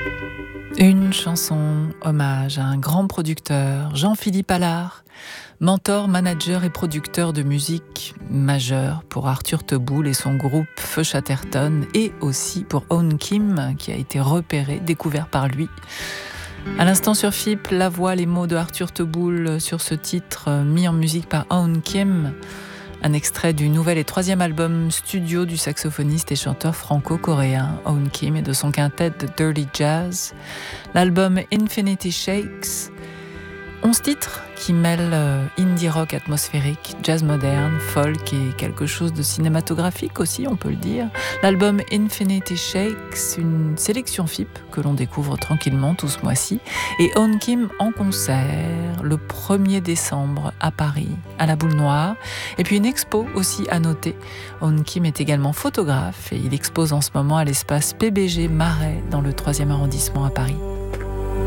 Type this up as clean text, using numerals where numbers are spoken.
Une chanson hommage à un grand producteur, Jean-Philippe Allard, mentor, manager et producteur de musique majeur pour Arthur Teboul et son groupe Feu Chatterton, et aussi pour Own Kim, qui a été repéré, découvert par lui. À l'instant sur FIP, la voix, les mots de Arthur Teboul sur ce titre mis en musique par Own Kim, un extrait du nouvel et troisième album studio du saxophoniste et chanteur franco-coréen Own Kim et de son quintet de Dirty Jazz, l'album Infinity Shakes. 11 titres qui mêlent indie rock atmosphérique, jazz moderne, folk et quelque chose de cinématographique aussi, on peut le dire. L'album Infinity Shakes, une sélection FIP que l'on découvre tranquillement tout ce mois-ci. Et Own Kim en concert le 1er décembre à Paris, à la Boule Noire. Et puis une expo aussi à noter. Own Kim est également photographe et il expose en ce moment à l'espace PBG Marais dans le 3e arrondissement à Paris.